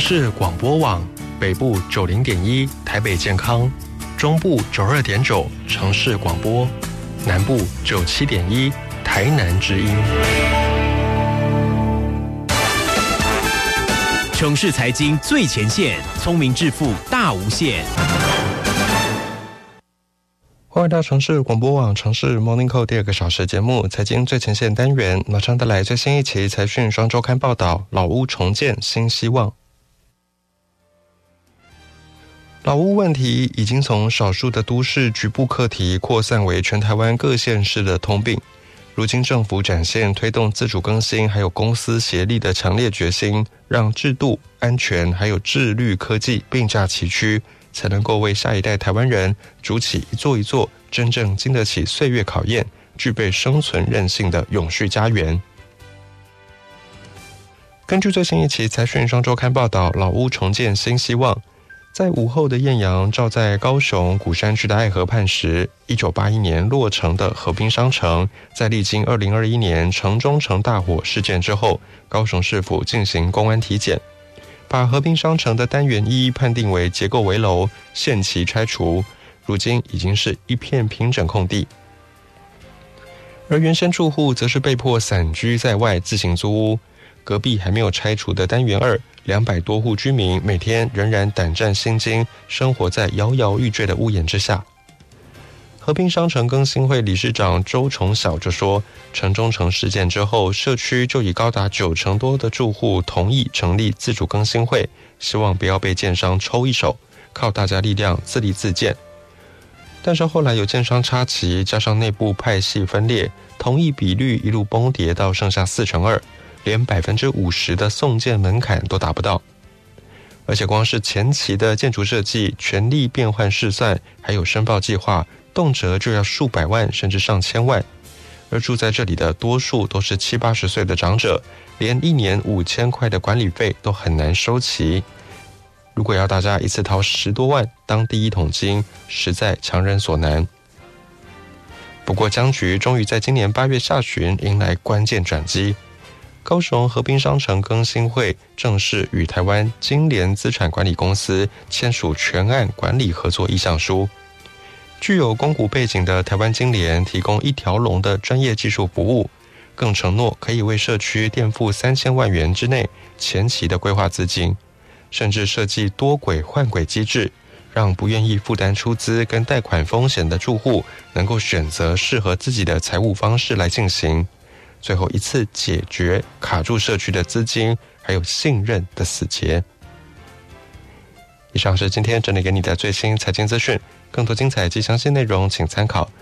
市广播网，北部90.1台北健康，中部92.9城市广播，南部97.1台南之音。 城市财经最前线，聪明致富大无限。 欢迎到城市广播网城市 Morning Call 第2个小时节目财经最前线单元，马上带来最新一期财讯双周刊报道，老屋重建新希望。老屋问题已经从少数的都市局部课题扩散为全台湾各县市的通病。如今政府展现推动自主更新还有公司协力的强烈决心，让制度、安全还有智虑科技并驾齐驱，才能够为下一代台湾人筑起一座一座真正经得起岁月考验、具备生存韧性的永续家园。根据最新一期财讯双周刊报道，老屋重建新希望。在午后的艳阳照在高雄鼓山区的爱河畔时，1981年落成的河滨商城，在历经2021年城中城大火事件之后，高雄市府进行公安体检，把河滨商城的单元一判定为结构危楼，限期拆除，如今已经是一片平整空地。而原生住户则是被迫散居在外自行租屋，隔壁还没有拆除的单元二200多户居民每天仍然胆战心惊，生活在摇摇欲坠的屋檐之下。和平商城更新会理事长周崇晓就说，城中城事件之后，社区就已高达90%多的住户同意成立自主更新会，希望不要被建商抽一手，靠大家力量自立自建。但是后来有建商插旗，加上内部派系分裂，同意比率一路崩跌到剩下42%，连50%的送件门槛都达不到。而且光是前期的建筑设计、权利变换试算，还有申报计划，动辄就要数百万甚至上千万。而住在这里的多数都是70、80岁的长者，连1年5000块的管理费都很难收齐。如果要大家一次掏10多万当第一桶金，实在强人所难。不过僵局终于在今年8月下旬迎来关键转机。高雄和平商城更新会正式与台湾金联资产管理公司签署全案管理合作意向书。具有公股背景的台湾金联提供一条龙的专业技术服务，更承诺可以为社区垫付3000万元之内前期的规划资金，甚至设计多轨换轨机制，让不愿意负担出资跟贷款风险的住户能够选择适合自己的财务方式来进行，最后一次解决卡住社区的资金还有信任的死结。以上是今天整理给你的最新财经资讯，更多精彩及详细内容请参考